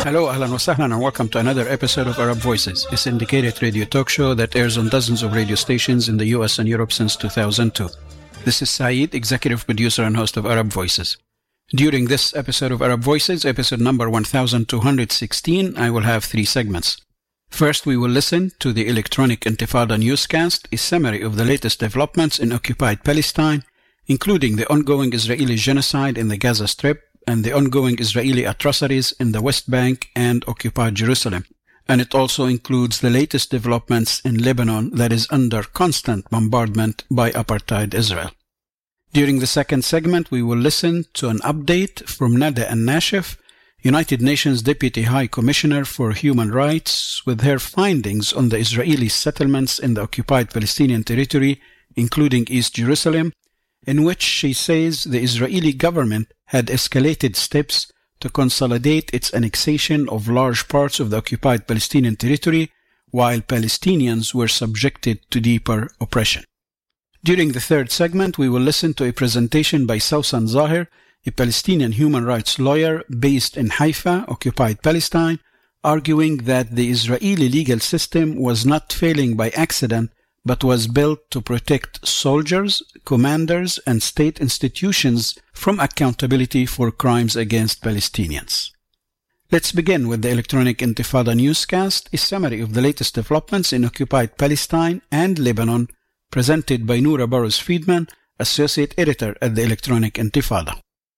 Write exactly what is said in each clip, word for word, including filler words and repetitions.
Hello, ahlan wa sahlan, and welcome to another episode of Arab Voices, a syndicated radio talk show that airs on dozens of radio stations in the U S and Europe since two thousand two. This is Saeed, executive producer and host of Arab Voices. During this episode of Arab Voices, episode number one thousand two hundred sixteen, I will have three segments. First, we will listen to the Electronic Intifada newscast, a summary of the latest developments in occupied Palestine, including the ongoing Israeli genocide in the Gaza Strip and the ongoing Israeli atrocities in the West Bank and occupied Jerusalem. And it also includes the latest developments in Lebanon that is under constant bombardment by apartheid Israel. During the second segment, we will listen to an update from Nada Al-Nashif, United Nations Deputy High Commissioner for Human Rights, with her findings on the Israeli settlements in the occupied Palestinian territory, including East Jerusalem, in which she says the Israeli government had escalated steps to consolidate its annexation of large parts of the occupied Palestinian territory, while Palestinians were subjected to deeper oppression. During the third segment, we will listen to a presentation by Sawsan Zahir, a Palestinian human rights lawyer based in Haifa, occupied Palestine, arguing that the Israeli legal system was not failing by accident, but was built to protect soldiers, commanders, and state institutions from accountability for crimes against Palestinians. Let's begin with the Electronic Intifada newscast, a summary of the latest developments in occupied Palestine and Lebanon, presented by Noura Burrows-Friedman, Associate Editor at the Electronic Intifada.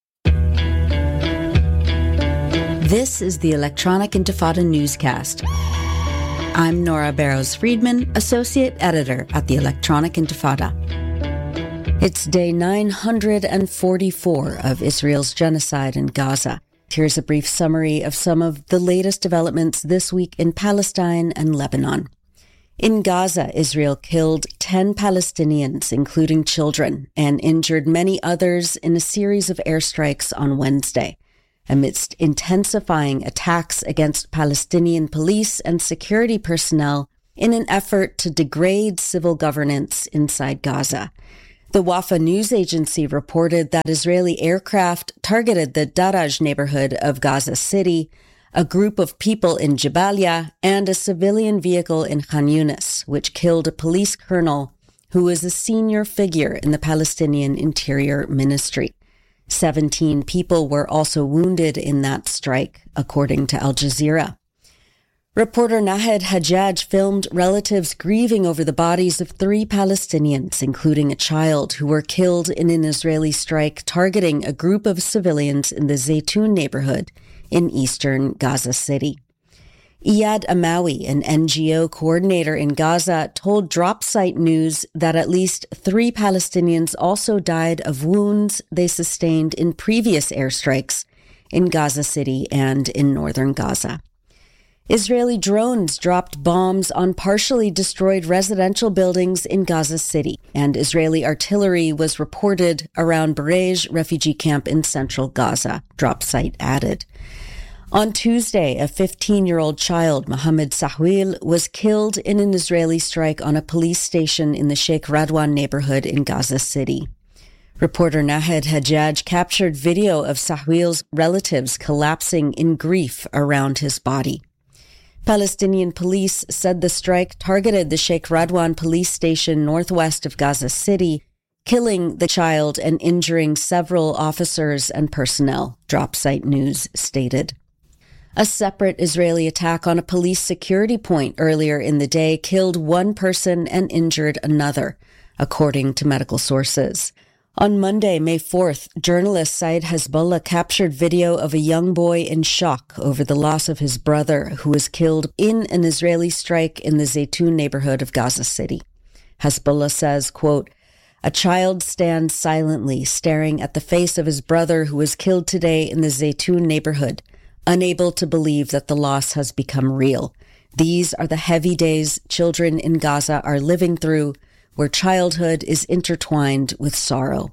This is the Electronic Intifada newscast. I'm Noura Burrows-Friedman, Associate Editor at the Electronic Intifada. It's day nine hundred forty-four of Israel's genocide in Gaza. Here's a brief summary of some of the latest developments this week in Palestine and Lebanon. In Gaza, Israel killed ten Palestinians, including children, and injured many others in a series of airstrikes on Wednesday, amidst intensifying attacks against Palestinian police and security personnel in an effort to degrade civil governance inside Gaza. The Wafa news agency reported that Israeli aircraft targeted the Daraj neighborhood of Gaza City, a group of people in Jabalia, and a civilian vehicle in Khan Yunis, which killed a police colonel who was a senior figure in the Palestinian Interior Ministry. Seventeen people were also wounded in that strike, according to Al Jazeera. Reporter Nahed Hajjaj filmed relatives grieving over the bodies of three Palestinians, including a child, who were killed in an Israeli strike targeting a group of civilians in the Zaytun neighborhood in eastern Gaza City. Iyad Amawi, an N G O coordinator in Gaza, told Dropsite News that at least three Palestinians also died of wounds they sustained in previous airstrikes in Gaza City and in northern Gaza. Israeli drones dropped bombs on partially destroyed residential buildings in Gaza City, and Israeli artillery was reported around Barej refugee camp in central Gaza, Dropsite added. On Tuesday, a fifteen-year-old child, Mohammed Sahwil, was killed in an Israeli strike on a police station in the Sheikh Radwan neighborhood in Gaza City. Reporter Nahed Hajjaj captured video of Sahwil's relatives collapsing in grief around his body. Palestinian police said the strike targeted the Sheikh Radwan police station northwest of Gaza City, killing the child and injuring several officers and personnel, Dropsite News stated. A separate Israeli attack on a police security point earlier in the day killed one person and injured another, according to medical sources. On Monday, May fourth, journalist Said Hezbollah captured video of a young boy in shock over the loss of his brother, who was killed in an Israeli strike in the Zaytun neighborhood of Gaza City. Hezbollah says, quote, "A child stands silently staring at the face of his brother who was killed today in the Zaytun neighborhood, unable to believe that the loss has become real. These are the heavy days children in Gaza are living through, where childhood is intertwined with sorrow."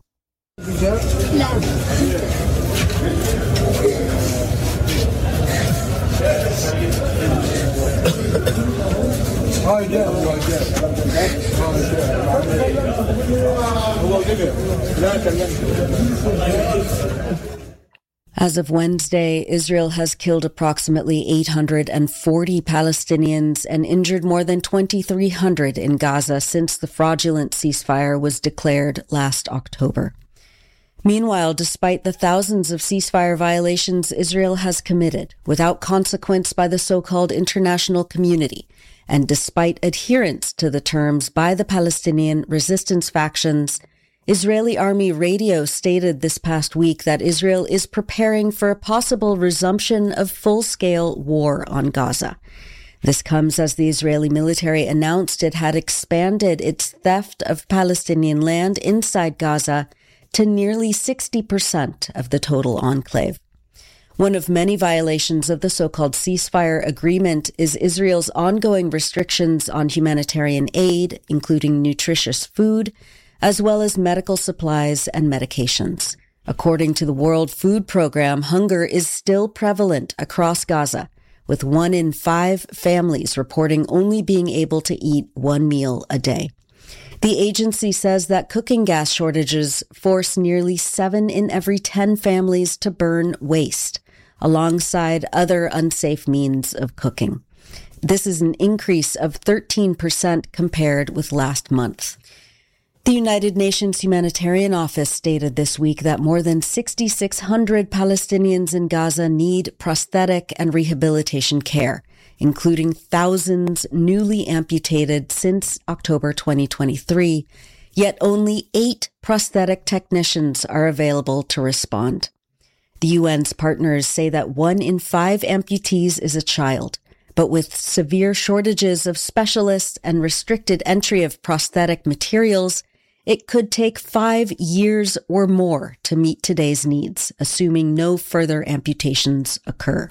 As of Wednesday, Israel has killed approximately eight hundred forty Palestinians and injured more than twenty-three hundred in Gaza since the fraudulent ceasefire was declared last October. Meanwhile, despite the thousands of ceasefire violations Israel has committed without consequence by the so-called international community, and despite adherence to the terms by the Palestinian resistance factions, Israeli army radio stated this past week that Israel is preparing for a possible resumption of full-scale war on Gaza. This comes as the Israeli military announced it had expanded its theft of Palestinian land inside Gaza to nearly sixty percent of the total enclave. One of many violations of the so-called ceasefire agreement is Israel's ongoing restrictions on humanitarian aid, including nutritious food, as well as medical supplies and medications. According to the World Food Programme, hunger is still prevalent across Gaza, with one in five families reporting only being able to eat one meal a day. The agency says that cooking gas shortages force nearly seven in every ten families to burn waste, alongside other unsafe means of cooking. This is an increase of thirteen percent compared with last month. The United Nations Humanitarian Office stated this week that more than six thousand six hundred Palestinians in Gaza need prosthetic and rehabilitation care, including thousands newly amputated since October twenty twenty-three, yet only eight prosthetic technicians are available to respond. The U N's partners say that one in five amputees is a child, but with severe shortages of specialists and restricted entry of prosthetic materials, it could take five years or more to meet today's needs, assuming no further amputations occur.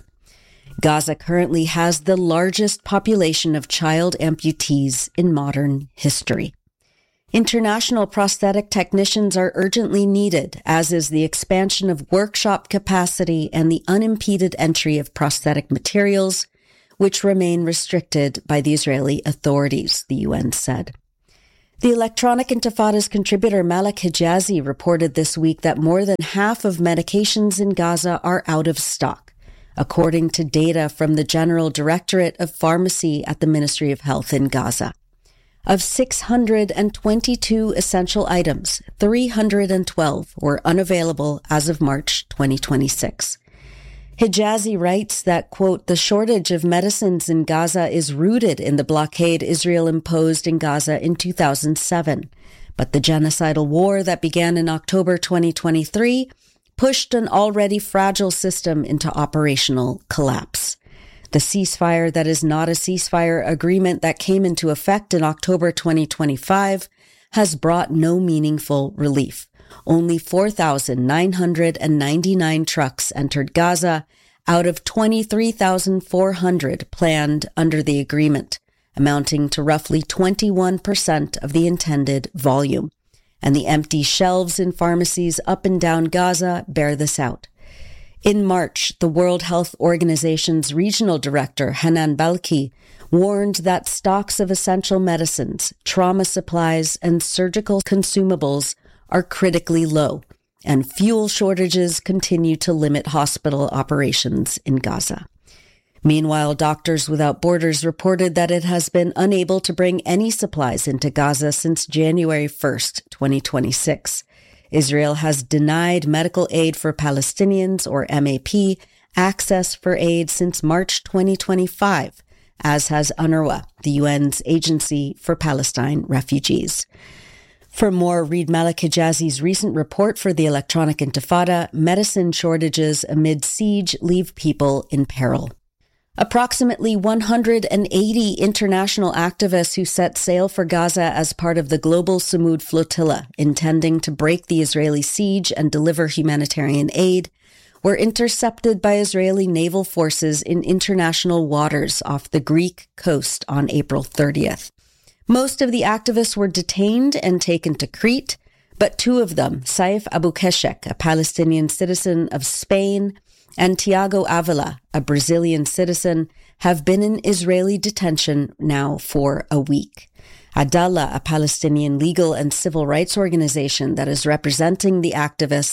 Gaza currently has the largest population of child amputees in modern history. International prosthetic technicians are urgently needed, as is the expansion of workshop capacity and the unimpeded entry of prosthetic materials, which remain restricted by the Israeli authorities, the U N said. The Electronic Intifada's contributor Malak Hijazi reported this week that more than half of medications in Gaza are out of stock, according to data from the General Directorate of Pharmacy at the Ministry of Health in Gaza. Of six hundred twenty-two essential items, three hundred twelve were unavailable as of March twenty twenty-six. Hijazi writes that, quote, the shortage of medicines in Gaza is rooted in the blockade Israel imposed in Gaza in two thousand seven. But the genocidal war that began in October twenty twenty-three pushed an already fragile system into operational collapse. The ceasefire that is not a ceasefire agreement that came into effect in October twenty twenty-five has brought no meaningful relief. Only four thousand nine hundred ninety-nine trucks entered Gaza out of twenty-three thousand four hundred planned under the agreement, amounting to roughly twenty-one percent of the intended volume. And the empty shelves in pharmacies up and down Gaza bear this out. In March, the World Health Organization's regional director, Hanan Balki, warned that stocks of essential medicines, trauma supplies, and surgical consumables are critically low, and fuel shortages continue to limit hospital operations in Gaza. Meanwhile, Doctors Without Borders reported that it has been unable to bring any supplies into Gaza since January first, twenty twenty-six. Israel has denied medical aid for Palestinians, or M A P, access for aid since March twenty twenty-five, as has UNRWA, the U N's Agency for Palestine Refugees. For more, read Malak Hijazi's recent report for the Electronic Intifada, Medicine Shortages Amid Siege Leave People in Peril. Approximately one hundred eighty international activists who set sail for Gaza as part of the Global Samud Flotilla, intending to break the Israeli siege and deliver humanitarian aid, were intercepted by Israeli naval forces in international waters off the Greek coast on April thirtieth. Most of the activists were detained and taken to Crete, but two of them, Saif Abu Keshek, a Palestinian citizen of Spain, and Tiago Avila, a Brazilian citizen, have been in Israeli detention now for a week. Adallah, a Palestinian legal and civil rights organization that is representing the activists,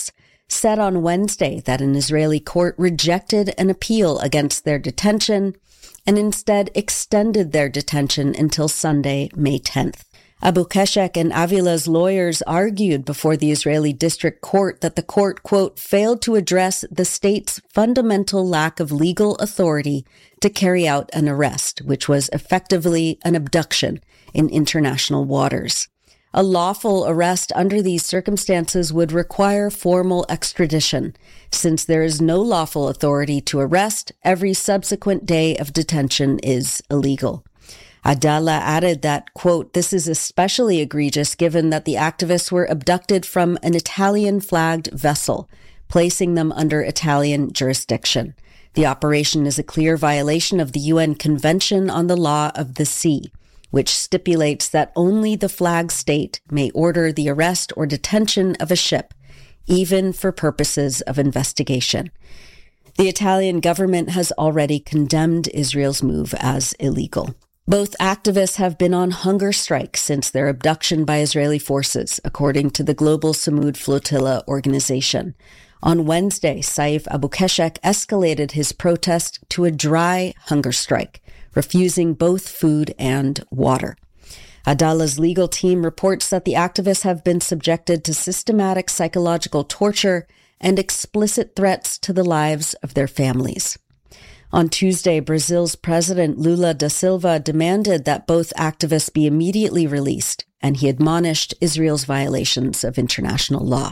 said on Wednesday that an Israeli court rejected an appeal against their detention and instead extended their detention until Sunday, May tenth. Abu Keshek and Avila's lawyers argued before the Israeli district court that the court, quote, failed to address the state's fundamental lack of legal authority to carry out an arrest, which was effectively an abduction in international waters. A lawful arrest under these circumstances would require formal extradition. Since there is no lawful authority to arrest, every subsequent day of detention is illegal. Adallah added that, quote, this is especially egregious given that the activists were abducted from an Italian-flagged vessel, placing them under Italian jurisdiction. The operation is a clear violation of the U N Convention on the Law of the Sea, which stipulates that only the flag state may order the arrest or detention of a ship, even for purposes of investigation. The Italian government has already condemned Israel's move as illegal. Both activists have been on hunger strike since their abduction by Israeli forces, according to the Global Samud Flotilla organization. On Wednesday, Saif Abu Keshek escalated his protest to a dry hunger strike, refusing both food and water. Adallah's legal team reports that the activists have been subjected to systematic psychological torture and explicit threats to the lives of their families. On Tuesday, Brazil's President Lula da Silva demanded that both activists be immediately released, and he admonished Israel's violations of international law.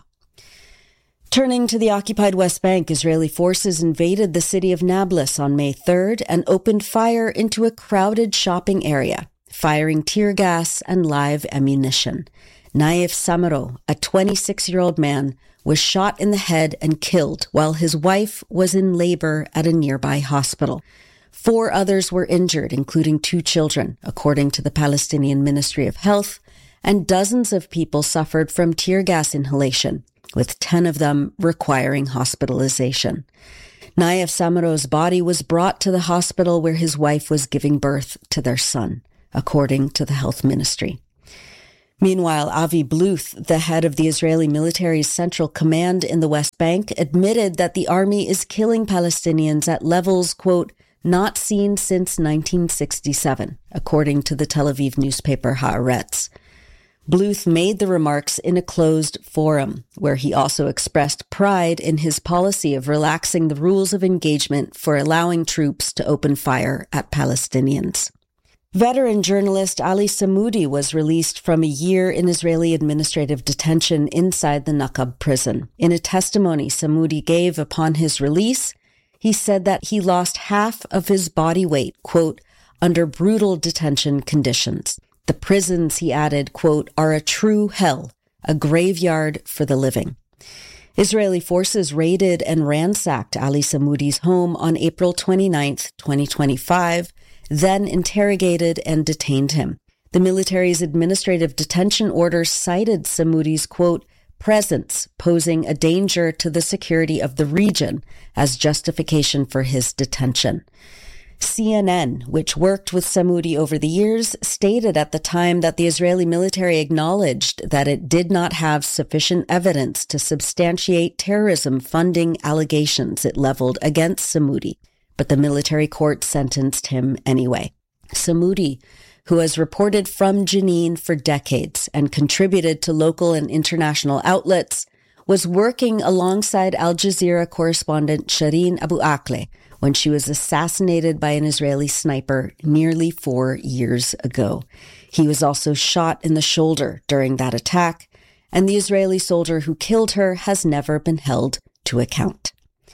Turning to the occupied West Bank, Israeli forces invaded the city of Nablus on May third and opened fire into a crowded shopping area, firing tear gas and live ammunition. Naif Samaro, a twenty-six-year-old man, was shot in the head and killed while his wife was in labor at a nearby hospital. Four others were injured, including two children, according to the Palestinian Ministry of Health, and dozens of people suffered from tear gas inhalation, with ten of them requiring hospitalization. Naif Samaro's body was brought to the hospital where his wife was giving birth to their son, according to the health ministry. Meanwhile, Avi Bluth, the head of the Israeli military's central command in the West Bank, admitted that the army is killing Palestinians at levels, quote, not seen since nineteen sixty-seven, according to the Tel Aviv newspaper Haaretz. Bluth made the remarks in a closed forum, where he also expressed pride in his policy of relaxing the rules of engagement for allowing troops to open fire at Palestinians. Veteran journalist Ali Samoudi was released from a year in Israeli administrative detention inside the Naqab prison. In a testimony Samoudi gave upon his release, he said that he lost half of his body weight, quote, under brutal detention conditions. The prisons, he added, quote, are a true hell, a graveyard for the living. Israeli forces raided and ransacked Ali Samoudi's home on April twenty-ninth, twenty twenty-five, then interrogated and detained him. The military's administrative detention order cited Samoudi's, quote, presence posing a danger to the security of the region as justification for his detention. C N N, which worked with Samoudi over the years, stated at the time that the Israeli military acknowledged that it did not have sufficient evidence to substantiate terrorism funding allegations it leveled against Samoudi, but the military court sentenced him anyway. Samoudi, who has reported from Jenin for decades and contributed to local and international outlets, was working alongside Al Jazeera correspondent Shireen Abu Akleh when she was assassinated by an Israeli sniper nearly four years ago. He was also shot in the shoulder during that attack, and the Israeli soldier who killed her has never been held to account.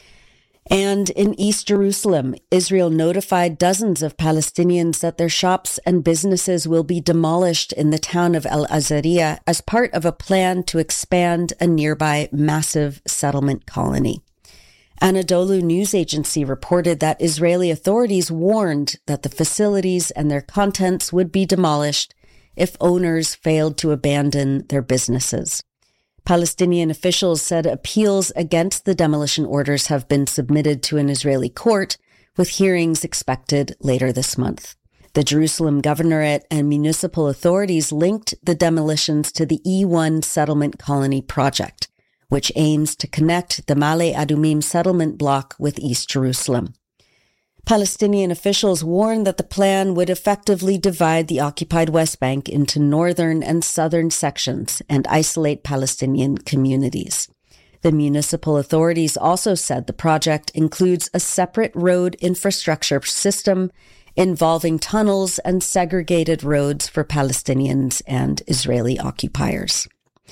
And in East Jerusalem, Israel notified dozens of Palestinians that their shops and businesses will be demolished in the town of El Azariya as part of a plan to expand a nearby massive settlement colony. Anadolu news agency reported that Israeli authorities warned that the facilities and their contents would be demolished if owners failed to abandon their businesses. Palestinian officials said appeals against the demolition orders have been submitted to an Israeli court, with hearings expected later this month. The Jerusalem governorate and municipal authorities linked the demolitions to the E one settlement colony project, which aims to connect the Ma'ale Adumim settlement block with East Jerusalem. Palestinian officials warned that the plan would effectively divide the occupied West Bank into northern and southern sections and isolate Palestinian communities. The municipal authorities also said the project includes a separate road infrastructure system involving tunnels and segregated roads for Palestinians and Israeli occupiers.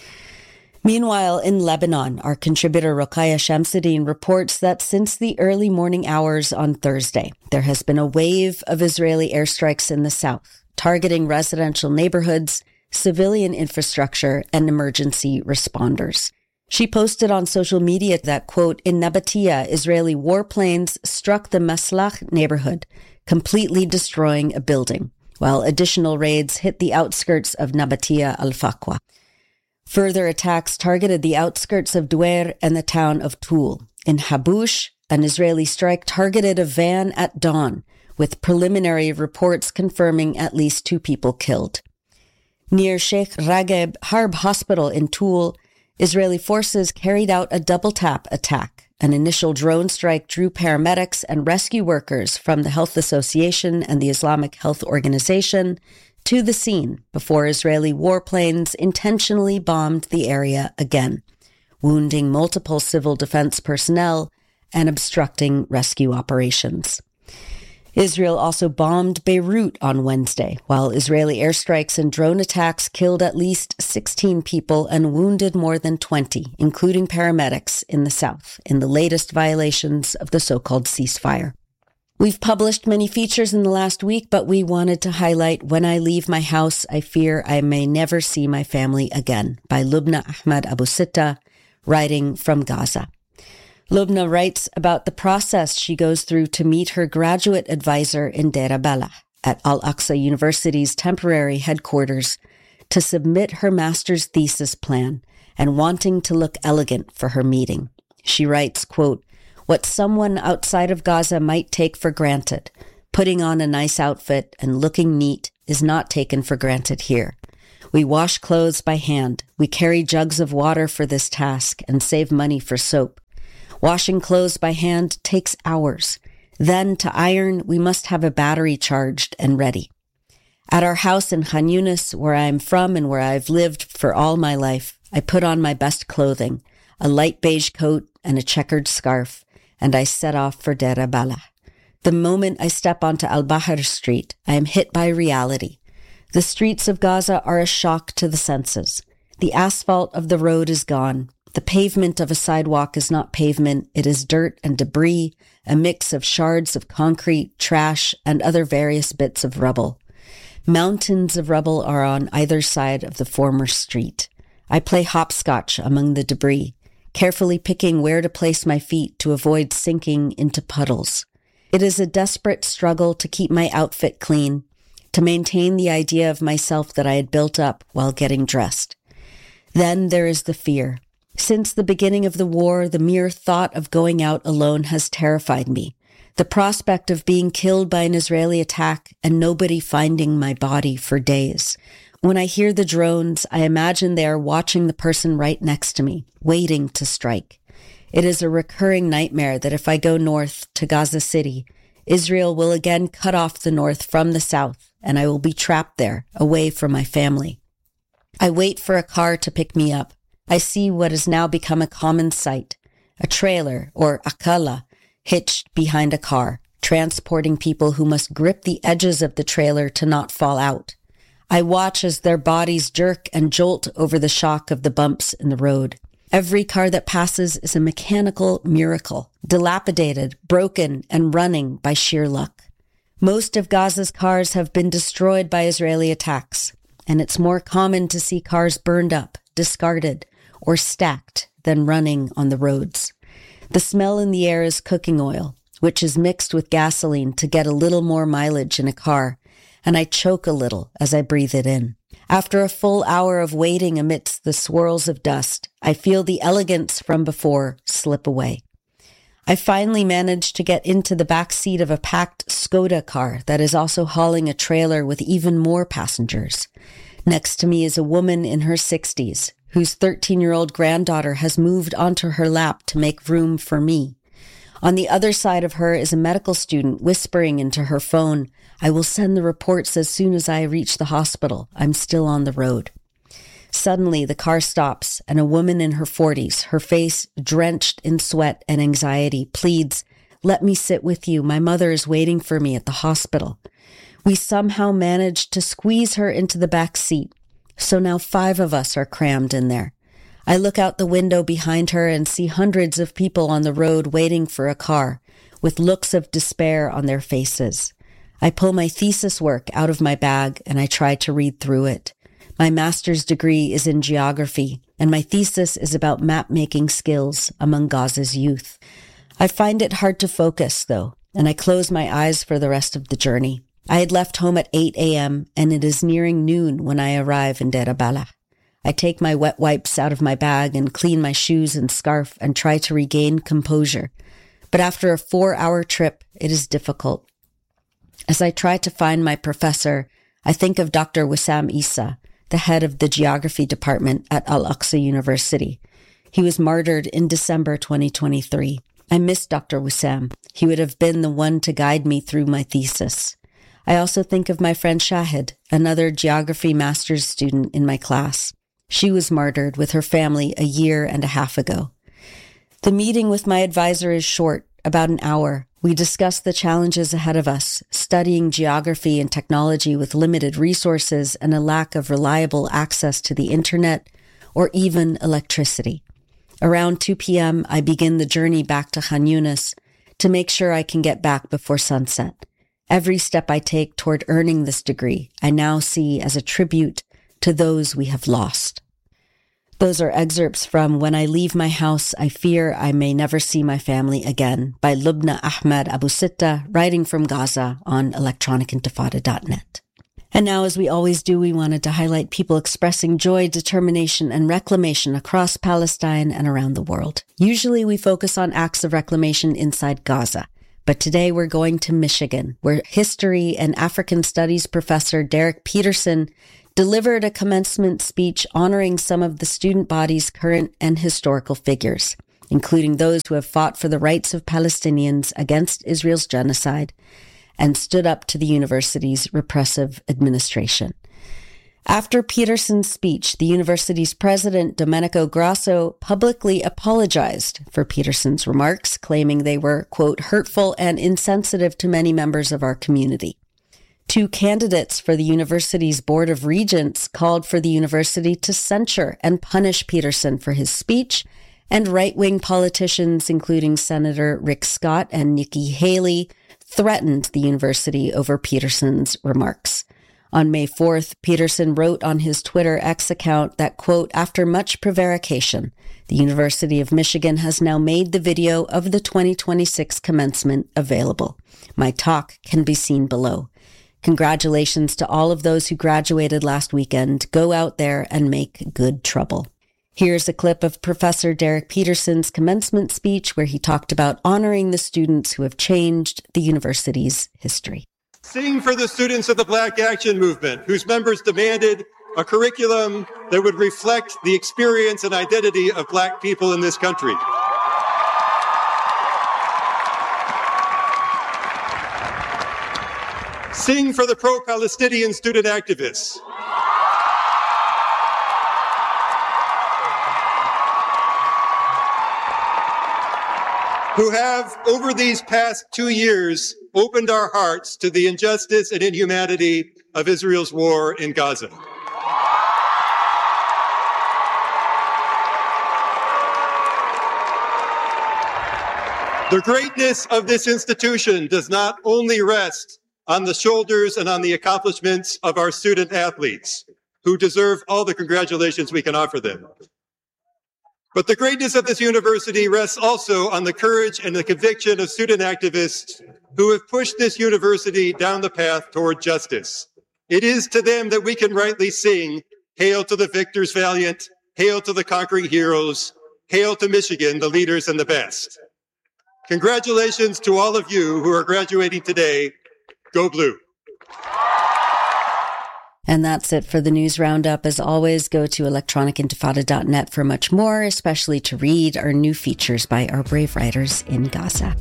Meanwhile, in Lebanon, our contributor Rokhaya Shamsuddin reports that since the early morning hours on Thursday, there has been a wave of Israeli airstrikes in the south, targeting residential neighborhoods, civilian infrastructure, and emergency responders. She posted on social media that, quote, in Nabatea, Israeli warplanes struck the Maslach neighborhood, completely destroying a building, while additional raids hit the outskirts of Nabatea al-Faqwa. Further attacks targeted the outskirts of Duer and the town of Toul. In Habush, an Israeli strike targeted a van at dawn, with preliminary reports confirming at least two people killed. Near Sheikh Rageb Harb Hospital in Toul, Israeli forces carried out a double-tap attack. An initial drone strike drew paramedics and rescue workers from the Health Association and the Islamic Health Organization to the scene before Israeli warplanes intentionally bombed the area again, wounding multiple civil defense personnel and obstructing rescue operations. Israel also bombed Beirut on Wednesday, while Israeli airstrikes and drone attacks killed at least sixteen people and wounded more than twenty, including paramedics in the south, in the latest violations of the so-called ceasefire. We've published many features in the last week, but we wanted to highlight When I Leave My House, I Fear I May Never See My Family Again by Lubna Ahmad Abu Sitta, writing from Gaza. Lubna writes about the process she goes through to meet her graduate advisor in Deir Balah at Al-Aqsa University's temporary headquarters to submit her master's thesis plan and wanting to look elegant for her meeting. She writes, quote, what someone outside of Gaza might take for granted, putting on a nice outfit and looking neat, is not taken for granted here. We wash clothes by hand. We carry jugs of water for this task and save money for soap. Washing clothes by hand takes hours. Then, to iron, we must have a battery charged and ready. At our house in Khan Yunis, where I am from and where I've lived for all my life, I put on my best clothing, a light beige coat and a checkered scarf, and I set off for Deir Balah. The moment I step onto Al-Bahr Street, I am hit by reality. The streets of Gaza are a shock to the senses. The asphalt of the road is gone. The pavement of a sidewalk is not pavement. It is dirt and debris, a mix of shards of concrete, trash, and other various bits of rubble. Mountains of rubble are on either side of the former street. I play hopscotch among the debris, carefully picking where to place my feet to avoid sinking into puddles. It is a desperate struggle to keep my outfit clean, to maintain the idea of myself that I had built up while getting dressed. Then there is the fear. Since the beginning of the war, the mere thought of going out alone has terrified me. The prospect of being killed by an Israeli attack and nobody finding my body for days. When I hear the drones, I imagine they are watching the person right next to me, waiting to strike. It is a recurring nightmare that if I go north to Gaza City, Israel will again cut off the north from the south, and I will be trapped there, away from my family. I wait for a car to pick me up. I see what has now become a common sight, a trailer, or akala, hitched behind a car, transporting people who must grip the edges of the trailer to not fall out. I watch as their bodies jerk and jolt over the shock of the bumps in the road. Every car that passes is a mechanical miracle, dilapidated, broken, and running by sheer luck. Most of Gaza's cars have been destroyed by Israeli attacks, and it's more common to see cars burned up, discarded, or stacked than running on the roads. The smell in the air is cooking oil, which is mixed with gasoline to get a little more mileage in a car, and I choke a little as I breathe it in. After a full hour of waiting amidst the swirls of dust, I feel the elegance from before slip away. I finally manage to get into the back seat of a packed Skoda car that is also hauling a trailer with even more passengers. Next to me is a woman in her sixties, whose thirteen-year-old granddaughter has moved onto her lap to make room for me. On the other side of her is a medical student whispering into her phone, "I will send the reports as soon as I reach the hospital. I'm still on the road." Suddenly, the car stops, and a woman in her forties, her face drenched in sweat and anxiety, pleads, "Let me sit with you. My mother is waiting for me at the hospital." We somehow managed to squeeze her into the back seat, so now five of us are crammed in there. I look out the window behind her and see hundreds of people on the road waiting for a car, with looks of despair on their faces. I pull my thesis work out of my bag and I try to read through it. My master's degree is in geography, and my thesis is about map-making skills among Gaza's youth. I find it hard to focus, though, and I close my eyes for the rest of the journey. I had left home at eight a.m., and it is nearing noon when I arrive in Deir al-Balah. I take my wet wipes out of my bag and clean my shoes and scarf and try to regain composure. But after a four-hour trip, it is difficult. As I try to find my professor, I think of Doctor Wissam Issa, the head of the geography department at Al-Aqsa University. He was martyred in December twenty twenty-three. I miss Doctor Wissam. He would have been the one to guide me through my thesis. I also think of my friend Shahid, another geography master's student in my class. She was martyred with her family a year and a half ago. The meeting with my advisor is short, about an hour. We discuss the challenges ahead of us, studying geography and technology with limited resources and a lack of reliable access to the internet or even electricity. Around two p.m., I begin the journey back to Khan Yunis to make sure I can get back before sunset. Every step I take toward earning this degree, I now see as a tribute to those we have lost. Those are excerpts from When I Leave My House, I Fear I May Never See My Family Again by Lubna Ahmed Abu Sitta, writing from Gaza on electronic intifada dot net. And now, as we always do, we wanted to highlight people expressing joy, determination, and reclamation across Palestine and around the world. Usually we focus on acts of reclamation inside Gaza, but today we're going to Michigan, where history and African studies professor Derek Peterson delivered a commencement speech honoring some of the student body's current and historical figures, including those who have fought for the rights of Palestinians against Israel's genocide and stood up to the university's repressive administration. After Peterson's speech, the university's president, Domenico Grasso, publicly apologized for Peterson's remarks, claiming they were, quote, hurtful and insensitive to many members of our community. Two candidates for the university's Board of Regents called for the university to censure and punish Peterson for his speech, and right-wing politicians, including Senator Rick Scott and Nikki Haley, threatened the university over Peterson's remarks. On May fourth, Peterson wrote on his Twitter X account that, quote, after much prevarication, the University of Michigan has now made the video of the twenty twenty-six commencement available. My talk can be seen below. Congratulations to all of those who graduated last weekend. Go out there and make good trouble. Here's a clip of Professor Derek Peterson's commencement speech where he talked about honoring the students who have changed the university's history. Sing for the students of the Black Action Movement, whose members demanded a curriculum that would reflect the experience and identity of Black people in this country. Sing for the pro-Palestinian student activists. Who have, over these past two years, opened our hearts to the injustice and inhumanity of Israel's war in Gaza. The greatness of this institution does not only rest on the shoulders and on the accomplishments of our student athletes, who deserve all the congratulations we can offer them. But the greatness of this university rests also on the courage and the conviction of student activists who have pushed this university down the path toward justice. It is to them that we can rightly sing, hail to the victors valiant, hail to the conquering heroes, hail to Michigan, the leaders and the best. Congratulations to all of you who are graduating today. Go Blue. And that's it for the news roundup. As always, go to electronic intifada dot net for much more, especially to read our new features by our brave writers in Gaza.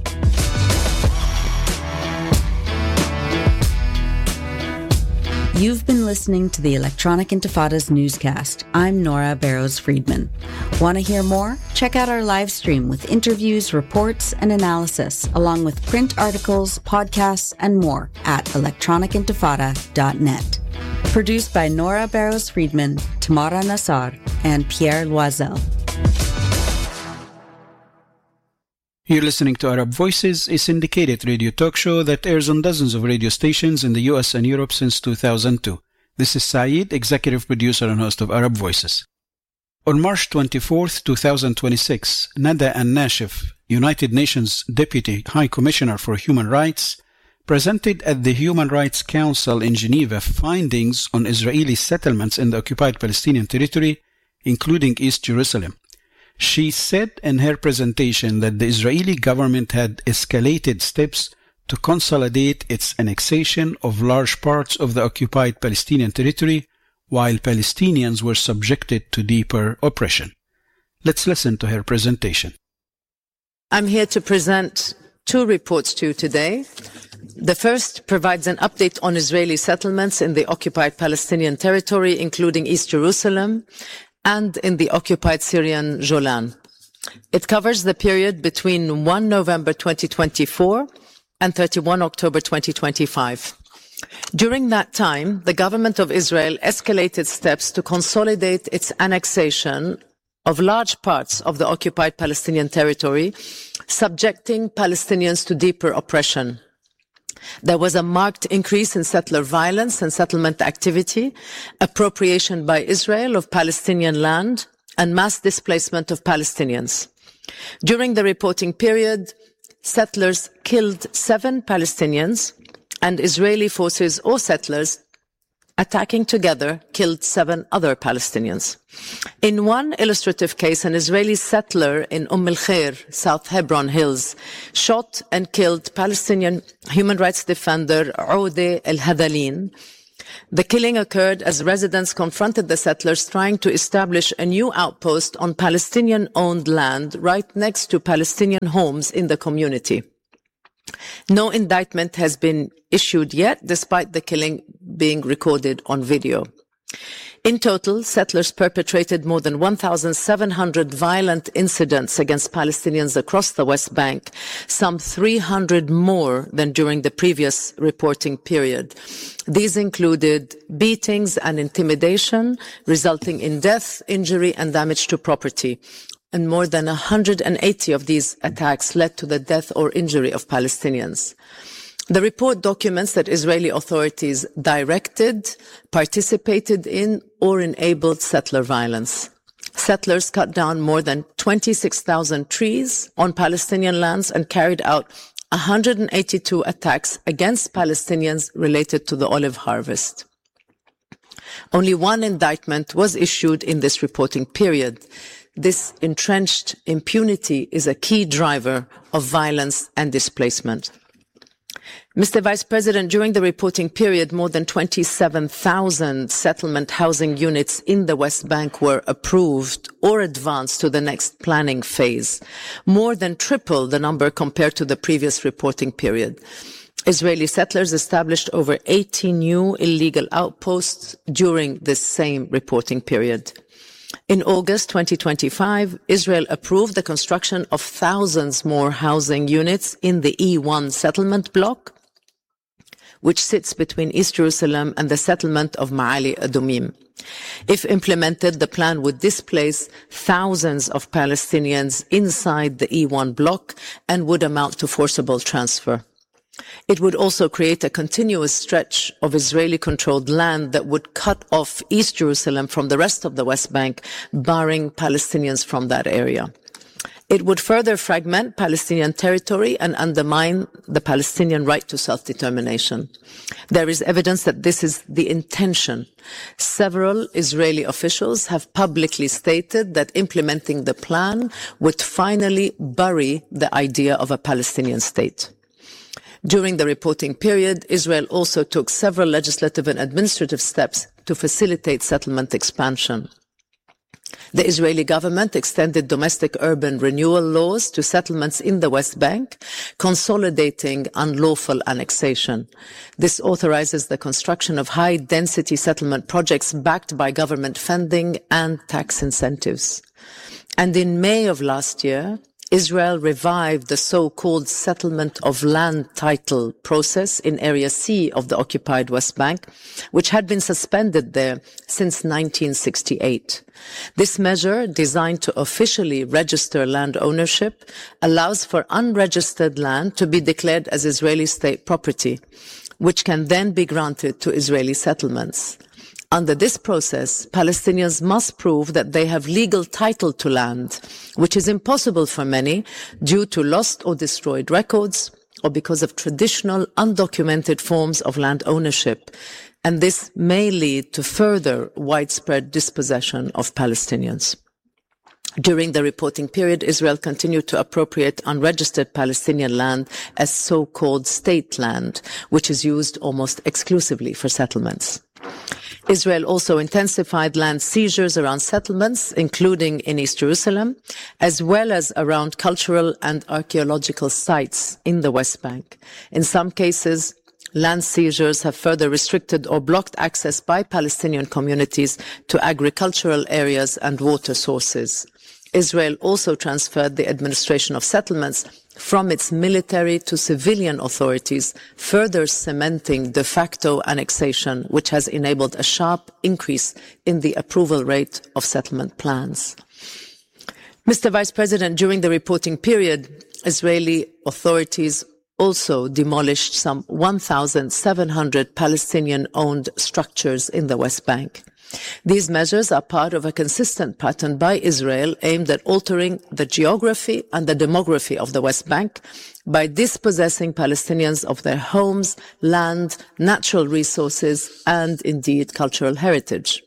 You've been listening to the Electronic Intifada's newscast. I'm Nora Barrows-Friedman. Want to hear more? Check out our live stream with interviews, reports, and analysis, along with print articles, podcasts, and more at electronic intifada dot net. Produced by Nora Barrows-Friedman, Tamara Nassar, and Pierre Loisel. You're listening to Arab Voices, a syndicated radio talk show that airs on dozens of radio stations in the U S and Europe since two thousand two. This is Saeed, executive producer and host of Arab Voices. On March twenty-fourth, twenty twenty-six, Nada Al-Nashif, United Nations Deputy High Commissioner for Human Rights, presented at the Human Rights Council in Geneva findings on Israeli settlements in the occupied Palestinian territory, including East Jerusalem. She said in her presentation that the Israeli government had escalated steps to consolidate its annexation of large parts of the occupied Palestinian territory, while Palestinians were subjected to deeper oppression. Let's listen to her presentation. I'm here to present two reports to you today. The first provides an update on Israeli settlements in the occupied Palestinian territory, including East Jerusalem, and in the occupied Syrian Golan. It covers the period between the first of November twenty twenty-four and thirty-first of October twenty twenty-five. During that time, the government of Israel escalated steps to consolidate its annexation of large parts of the occupied Palestinian territory, subjecting Palestinians to deeper oppression. There was a marked increase in settler violence and settlement activity, appropriation by Israel of Palestinian land, and mass displacement of Palestinians. During the reporting period, settlers killed seven Palestinians, and Israeli forces or settlers attacking together killed seven other Palestinians. In one illustrative case, an Israeli settler in Umm al-Khair, South Hebron Hills, shot and killed Palestinian human rights defender Oudeh El-Hadalin. The killing occurred as residents confronted the settlers trying to establish a new outpost on Palestinian-owned land right next to Palestinian homes in the community. No indictment has been issued yet, despite the killing being recorded on video. In total, settlers perpetrated more than one thousand seven hundred violent incidents against Palestinians across the West Bank, some three hundred more than during the previous reporting period. These included beatings and intimidation, resulting in death, injury, and damage to property. And more than one hundred eighty of these attacks led to the death or injury of Palestinians. The report documents that Israeli authorities directed, participated in, or enabled settler violence. Settlers cut down more than twenty-six thousand trees on Palestinian lands and carried out one hundred eighty-two attacks against Palestinians related to the olive harvest. Only one indictment was issued in this reporting period. This entrenched impunity is a key driver of violence and displacement. Mister Vice President, during the reporting period, more than twenty-seven thousand settlement housing units in the West Bank were approved or advanced to the next planning phase, more than triple the number compared to the previous reporting period. Israeli settlers established over eighty new illegal outposts during this same reporting period. In August twenty twenty-five, Israel approved the construction of thousands more housing units in the E one settlement block, which sits between East Jerusalem and the settlement of Ma'ali Adumim. If implemented, the plan would displace thousands of Palestinians inside the E one block and would amount to forcible transfer. It would also create a continuous stretch of Israeli-controlled land that would cut off East Jerusalem from the rest of the West Bank, barring Palestinians from that area. It would further fragment Palestinian territory and undermine the Palestinian right to self-determination. There is evidence that this is the intention. Several Israeli officials have publicly stated that implementing the plan would finally bury the idea of a Palestinian state. During the reporting period, Israel also took several legislative and administrative steps to facilitate settlement expansion. The Israeli government extended domestic urban renewal laws to settlements in the West Bank, consolidating unlawful annexation. This authorizes the construction of high-density settlement projects backed by government funding and tax incentives. And in May of last year, Israel revived the so-called settlement of land title process in Area C of the occupied West Bank, which had been suspended there since nineteen sixty-eight. This measure, designed to officially register land ownership, allows for unregistered land to be declared as Israeli state property, which can then be granted to Israeli settlements. Under this process, Palestinians must prove that they have legal title to land, which is impossible for many due to lost or destroyed records or because of traditional undocumented forms of land ownership. And this may lead to further widespread dispossession of Palestinians. During the reporting period, Israel continued to appropriate unregistered Palestinian land as so-called state land, which is used almost exclusively for settlements. Israel also intensified land seizures around settlements, including in East Jerusalem, as well as around cultural and archaeological sites in the West Bank. In some cases, land seizures have further restricted or blocked access by Palestinian communities to agricultural areas and water sources. Israel also transferred the administration of settlements from its military to civilian authorities, further cementing de facto annexation, which has enabled a sharp increase in the approval rate of settlement plans. Mister Vice President, during the reporting period, Israeli authorities also demolished some one thousand seven hundred Palestinian-owned structures in the West Bank. These measures are part of a consistent pattern by Israel aimed at altering the geography and the demography of the West Bank by dispossessing Palestinians of their homes, land, natural resources, and indeed cultural heritage.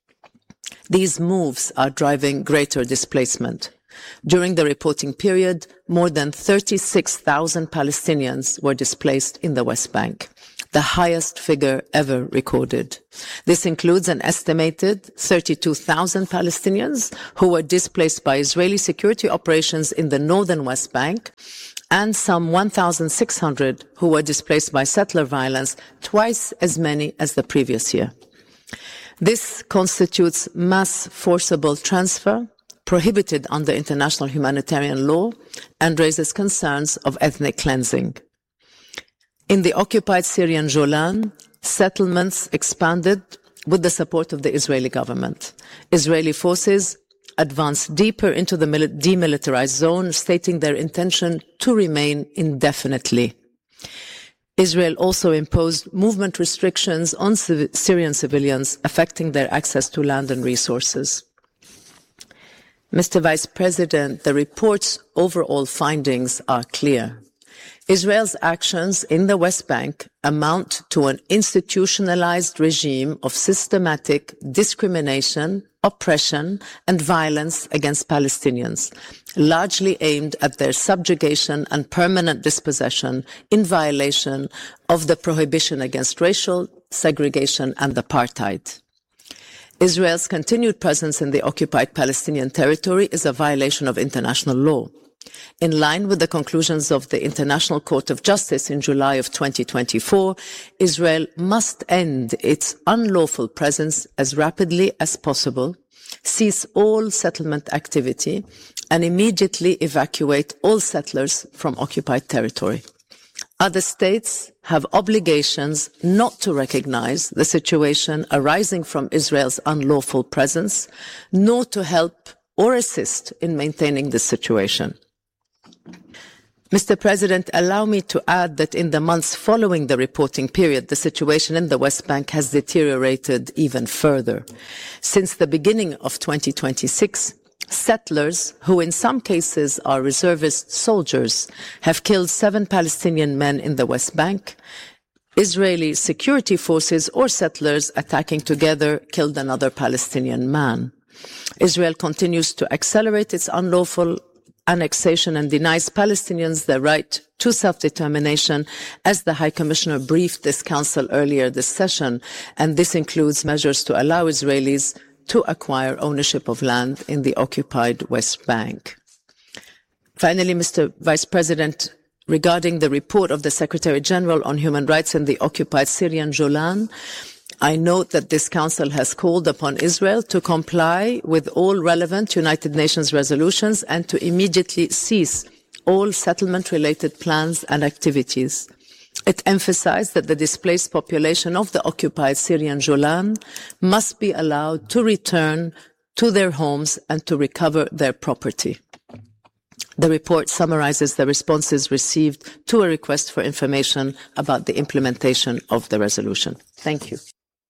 These moves are driving greater displacement. During the reporting period, more than thirty-six thousand Palestinians were displaced in the West Bank, the highest figure ever recorded. This includes an estimated thirty-two thousand Palestinians who were displaced by Israeli security operations in the northern West Bank, and some one thousand six hundred who were displaced by settler violence, twice as many as the previous year. This constitutes mass forcible transfer, prohibited under international humanitarian law, and raises concerns of ethnic cleansing. In the occupied Syrian Golan, settlements expanded with the support of the Israeli government. Israeli forces advanced deeper into the demilitarized zone, stating their intention to remain indefinitely. Israel also imposed movement restrictions on Syrian civilians, affecting their access to land and resources. Mister Vice President, the report's overall findings are clear. Israel's actions in the West Bank amount to an institutionalized regime of systematic discrimination, oppression, and violence against Palestinians, largely aimed at their subjugation and permanent dispossession in violation of the prohibition against racial segregation and apartheid. Israel's continued presence in the occupied Palestinian territory is a violation of international law. In line with the conclusions of the International Court of Justice in July of twenty twenty-four, Israel must end its unlawful presence as rapidly as possible, cease all settlement activity, and immediately evacuate all settlers from occupied territory. Other states have obligations not to recognize the situation arising from Israel's unlawful presence, nor to help or assist in maintaining this situation. Mister President, allow me to add that in the months following the reporting period, the situation in the West Bank has deteriorated even further. Since the beginning of twenty twenty-six, settlers, who in some cases are reservist soldiers, have killed seven Palestinian men in the West Bank. Israeli security forces or settlers attacking together killed another Palestinian man. Israel continues to accelerate its unlawful annexation and denies Palestinians the right to self-determination, as the High Commissioner briefed this council earlier this session, and this includes measures to allow Israelis to acquire ownership of land in the occupied West Bank. Finally, Mister Vice President, regarding the report of the Secretary General on human rights in the occupied Syrian Golan, I note that this Council has called upon Israel to comply with all relevant United Nations resolutions and to immediately cease all settlement-related plans and activities. It emphasized that the displaced population of the occupied Syrian Golan must be allowed to return to their homes and to recover their property. The report summarizes the responses received to a request for information about the implementation of the resolution. Thank you.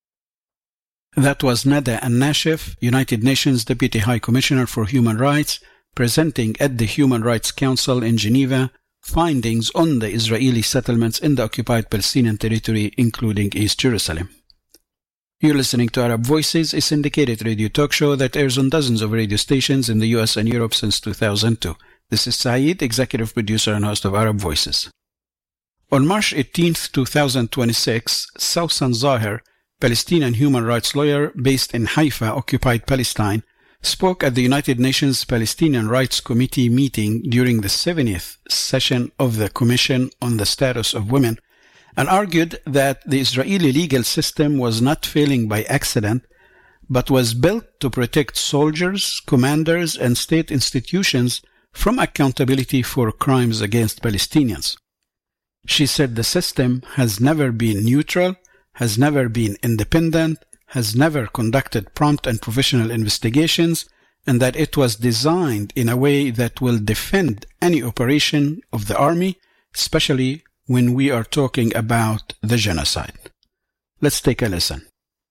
That was Nada Al-Nashif, United Nations Deputy High Commissioner for Human Rights, presenting at the Human Rights Council in Geneva findings on the Israeli settlements in the occupied Palestinian territory, including East Jerusalem. You're listening to Arab Voices, a syndicated radio talk show that airs on dozens of radio stations in the U S and Europe since two thousand two. This is Saeed, executive producer and host of Arab Voices. On March eighteenth, twenty twenty-six, Sawsan Zahir, Palestinian human rights lawyer based in Haifa, occupied Palestine, spoke at the United Nations Palestinian Rights Committee meeting during the seventieth session of the Commission on the Status of Women, and argued that the Israeli legal system was not failing by accident, but was built to protect soldiers, commanders, and state institutions from accountability for crimes against Palestinians. She said the system has never been neutral, has never been independent, has never conducted prompt and professional investigations, and that it was designed in a way that will defend any operation of the army, especially when we are talking about the genocide. Let's take a listen.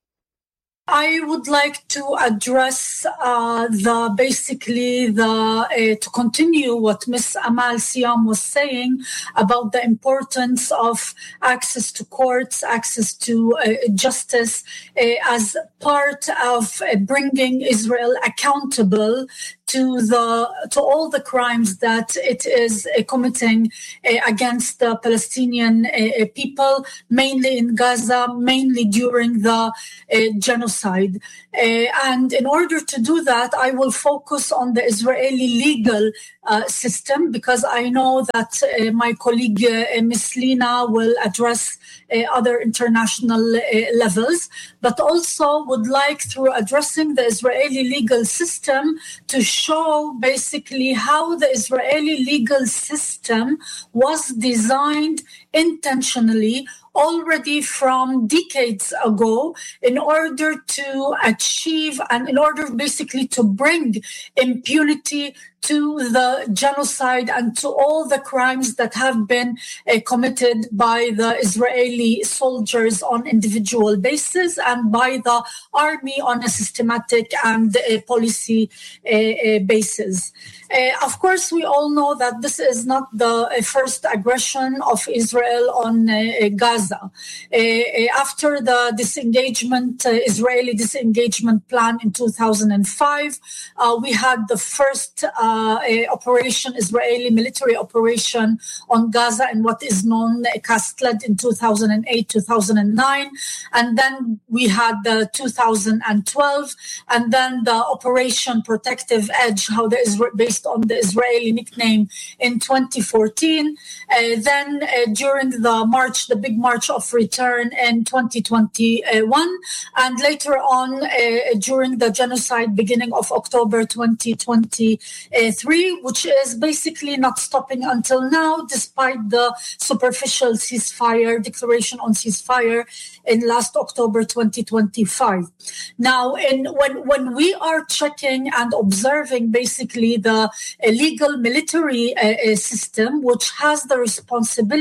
I would like to address uh, the basically the uh, to continue what Miz Amal Siam was saying about the importance of access to courts, access to uh, justice uh, as part of uh, bringing Israel accountable to the to all the crimes that it is uh, committing uh, against the Palestinian uh, people, mainly in Gaza, mainly during the uh, genocide. Uh, and in order to do that, I will focus on the Israeli legal uh, system, because I know that uh, my colleague uh, Miz Lina will address uh, other international uh, levels, but also would like, through addressing the Israeli legal system, to show basically how the Israeli legal system was designed intentionally already from decades ago in order to achieve and in order basically to bring impunity to the genocide and to all the crimes that have been uh, committed by the Israeli soldiers on individual basis and by the army on a systematic and uh, policy uh, uh, basis. Uh, of course, we all know that this is not the uh, first aggression of Israel on uh, Gaza. Uh, after the disengagement, uh, Israeli disengagement plan in two thousand five, uh, we had the first uh, uh, operation, Israeli military operation on Gaza in what is known as Kastled in two thousand eight, two thousand nine. And then we had the two thousand twelve, and then the Operation Protective Edge, how the Isra- based on the Israeli nickname, in twenty fourteen. Uh, then uh, during the march, the big march of return in twenty twenty-one, and later on uh, during the genocide beginning of October twenty twenty-three, which is basically not stopping until now, despite the superficial ceasefire, declaration on ceasefire in last October twenty twenty-five. Now, in, when, when we are checking and observing basically the uh, legal military uh, uh, system, which has the responsibility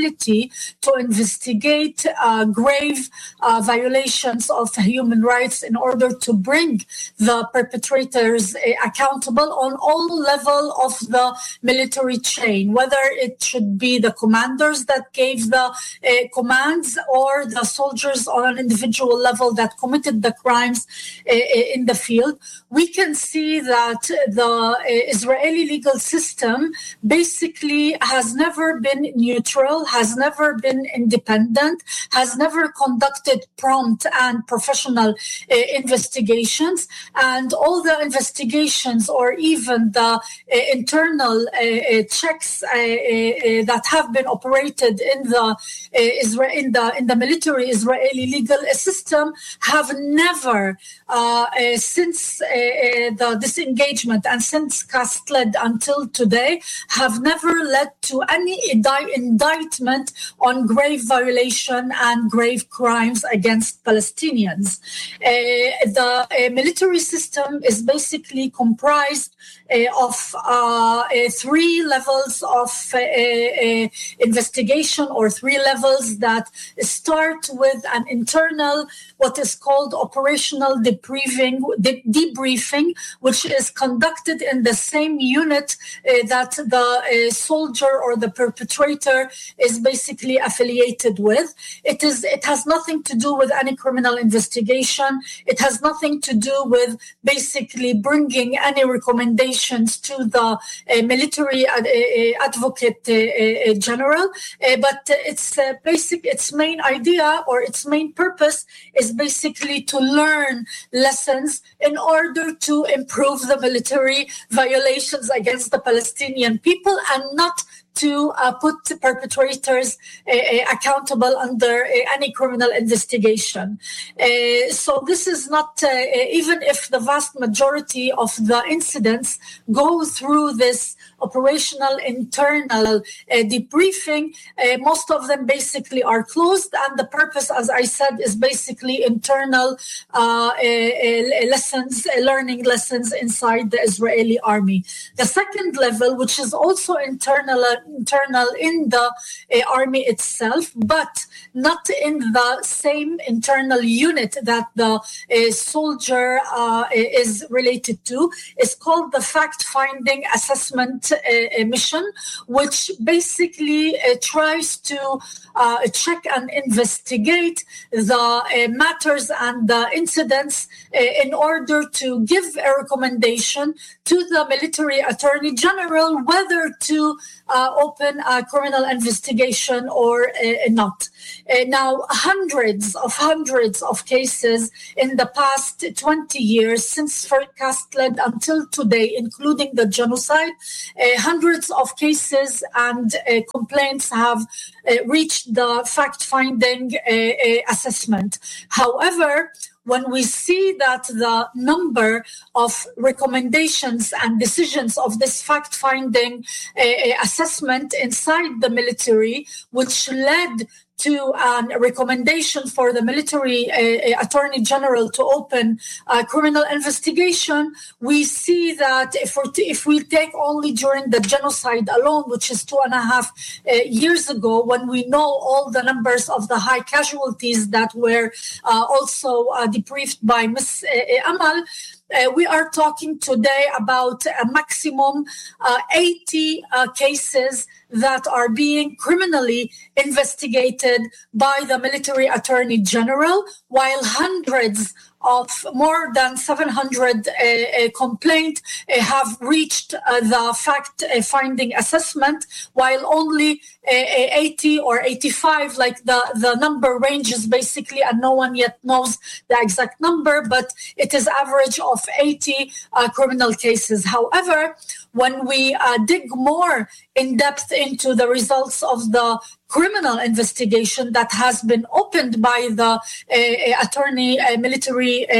authority to investigate uh, grave uh, violations of human rights in order to bring the perpetrators uh, accountable on all level of the military chain, whether it should be the commanders that gave the uh, commands or the soldiers on an individual level that committed the crimes uh, in the field. We can see that the uh, Israeli legal system basically has never been neutral, has never been independent, has never conducted prompt and professional uh, investigations, and all the investigations or even the uh, internal uh, uh, checks uh, uh, that have been operated in the uh, Israel in the in the military Israeli legal system have never uh, uh, since uh, uh, the disengagement and since Kastled until today have never led to any indi- indictment on grave violation and grave crimes against Palestinians. Uh, the uh, military system is basically comprised uh, of uh, uh, three levels of uh, uh, investigation, or three levels that start with an internal, what is called operational debriefing, de- debriefing, which is conducted in the same unit uh, that the uh, soldier or the perpetrator is basically affiliated with. It is. It has nothing to do with any criminal investigation. It has nothing to do with basically bringing any recommendations to the uh, military ad- uh, advocate uh, uh, general. Uh, but its uh, basic, its main idea or its main purpose is basically to learn lessons in order to improve the military violations against the Palestinian people, and not to uh, put perpetrators uh, accountable under uh, any criminal investigation. Uh, so this is not, uh, even if the vast majority of the incidents go through this operational internal uh, debriefing, uh, most of them basically are closed, and the purpose, as I said, is basically internal uh, uh, lessons, uh, learning lessons inside the Israeli army. The second level, which is also internal, internal in the uh, army itself, but not in the same internal unit that the uh, soldier uh, is related to, is called the fact-finding assessment uh, mission, which basically uh, tries to uh, check and investigate the uh, matters and the incidents uh, in order to give a recommendation to the military attorney general whether to uh, open a criminal investigation or uh, not. Uh, now, hundreds of hundreds of cases in the past twenty years, since Kastled until today, including the genocide, uh, hundreds of cases and uh, complaints have uh, reached the fact-finding uh, uh, assessment. However, when we see that the number of recommendations and decisions of this fact-finding uh, assessment inside the military, which led to a recommendation for the military uh, attorney general to open a criminal investigation, we see that if, we're t- if we take only during the genocide alone, which is two and a half uh, years ago, when we know all the numbers of the high casualties that were uh, also uh, debriefed by Miz Amal, Uh, we are talking today about a maximum uh, eighty uh, cases that are being criminally investigated by the military attorney general, while hundreds of more than seven hundred uh, uh, complaints uh, have reached uh, the fact-finding uh, assessment, while only uh, eighty or eighty-five, like the, the number ranges basically, and no one yet knows the exact number, but it is average of eighty uh, criminal cases. However, when we uh, dig more in depth into the results of the criminal investigation that has been opened by the uh, attorney, uh, military uh,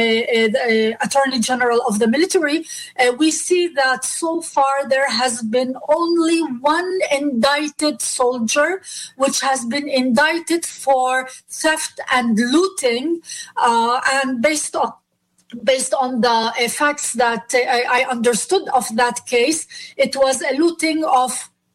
uh, attorney general of the military, uh, we see that so far there has been only one indicted soldier, which has been indicted for theft and looting, uh, and based on Based on the uh, facts that uh, I understood of that case, it was a looting of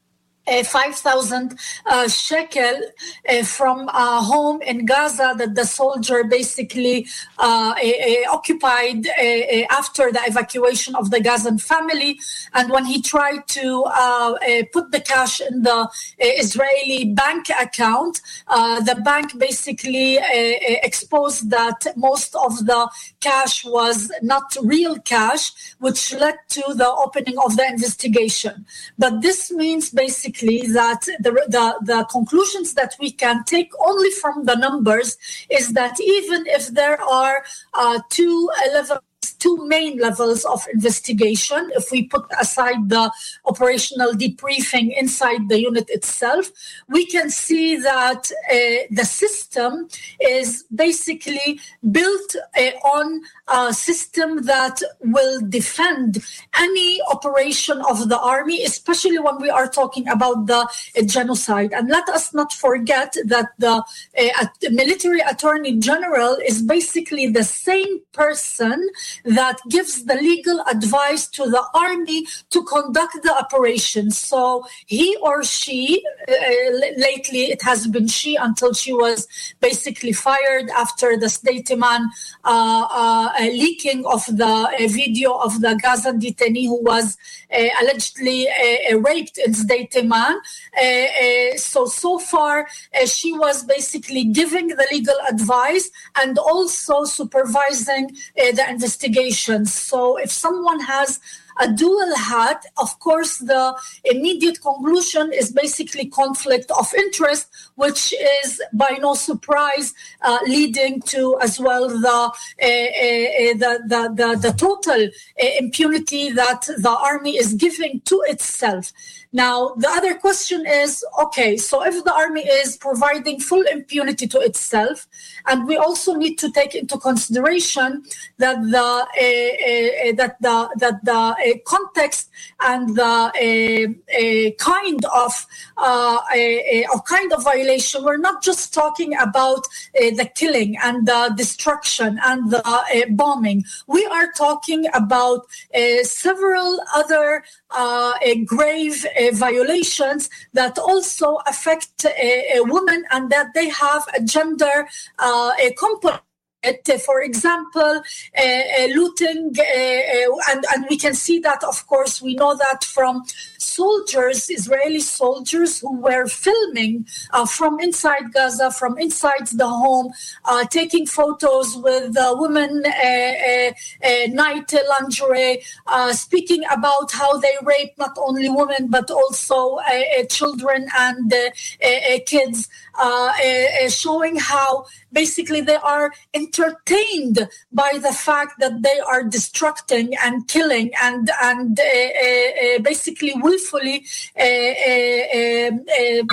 Uh, five thousand uh, shekel uh, from a home in Gaza that the soldier basically uh, uh, occupied uh, uh, after the evacuation of the Gazan family. And when he tried to uh, uh, put the cash in the uh, Israeli bank account, uh, the bank basically uh, exposed that most of the cash was not real cash, which led to the opening of the investigation. But this means basically that the, the, the conclusions that we can take only from the numbers is that even if there are uh, two levels, two main levels of investigation, if we put aside the operational debriefing inside the unit itself, we can see that uh, the system is basically built uh, on a system that will defend any operation of the army, especially when we are talking about the uh, genocide. And let us not forget that the uh, military attorney general is basically the same person that gives the legal advice to the army to conduct the operation. So he or she, uh, lately it has been she until she was basically fired after the Sdeiteman uh, uh, leaking of the uh, video of the Gazan detainee who was uh, allegedly uh, raped in Sdeiteman. Uh, uh, so, so far, uh, she was basically giving the legal advice and also supervising uh, the investigation. So if someone has a dual hat, of course, the immediate conclusion is basically conflict of interest, which is by no surprise uh, leading to as well the uh, uh, the, the, the, the total uh, impunity that the army is giving to itself. Now, the other question is, okay, so if the army is providing full impunity to itself, and we also need to take into consideration that the uh, uh, that the that the uh, context and the uh, uh, kind of uh, a, a kind of violation, we're not just talking about uh, the killing and the destruction and the uh, bombing. We are talking about uh, several other uh, uh, grave uh, violations that also affect uh, uh, women, and that they have a gender uh, a component. For example, uh, uh, looting, uh, uh, and, and we can see that, of course, we know that from soldiers, Israeli soldiers who were filming uh, from inside Gaza, from inside the home, uh, taking photos with uh, women, uh, uh, uh, night lingerie, uh, speaking about how they rape not only women, but also uh, uh, children and uh, uh, kids, uh, uh, showing how basically they are entertained by the fact that they are destructing and killing and and uh, uh, basically willfully uh, uh, uh, uh,